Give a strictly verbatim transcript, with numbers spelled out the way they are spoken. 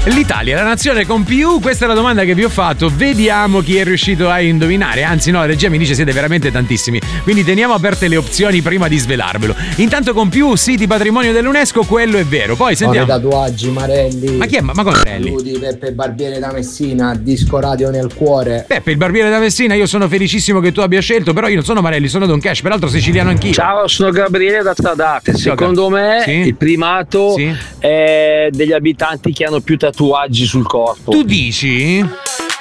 L'Italia è la nazione con più? Questa è la domanda che vi ho fatto. Vediamo chi è riuscito a indovinare. Anzi no, la regia mi dice siete veramente tantissimi, quindi teniamo aperte le opzioni prima di svelarvelo. Intanto con più siti patrimonio dell'UNESCO, quello è vero. Poi sentiamo. Con i tatuaggi, Marelli. Ma chi è? Ma, ma come Marelli? Saluti, Peppe Barbiere da Messina, disco radio nel cuore. Peppe il Barbiere da Messina, io sono felicissimo che tu abbia scelto, però io non sono Marelli, sono Don Cash, peraltro siciliano anch'io. Ciao, sono Gabriele da Stradate. Secondo me sì? il primato sì? è degli abitanti che hanno più tatuaggi sul corpo. Tu dici?